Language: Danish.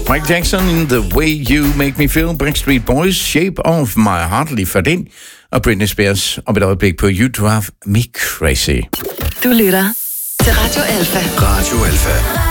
Michael Jackson in The Way You Make Me Feel, Backstreet Boys, Shape of My Heart lige før den, og Britney Spears om et øjeblik på You Drive Me Crazy. Du lytter til Radio Alpha. Radio Alpha.